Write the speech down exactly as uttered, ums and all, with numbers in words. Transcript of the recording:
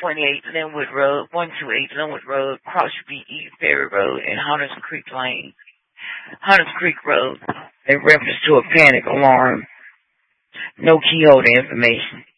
twenty-eight Linwood Road, one twenty-eight Linwood Road, Cross Street, East Ferry Road, and Hunters Creek Lane, Hunters Creek Road, in reference to a panic alarm. No key holder information.